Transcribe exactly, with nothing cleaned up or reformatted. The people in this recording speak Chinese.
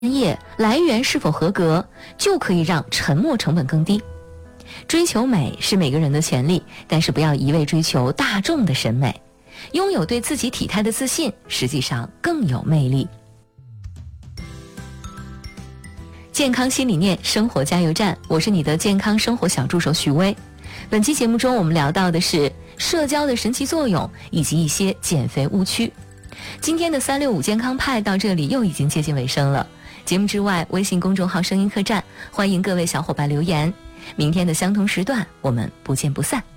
业来源是否合格，就可以让沉没成本更低。追求美是每个人的权利，但是不要一味追求大众的审美。拥有对自己体态的自信，实际上更有魅力。健康新理念，生活加油站，我是你的健康生活小助手许巍。本期节目中，我们聊到的是社交的神奇作用，以及一些减肥误区。今天的三六五健康派到这里又已经接近尾声了。节目之外，微信公众号声音客栈，欢迎各位小伙伴留言。明天的相同时段，我们不见不散。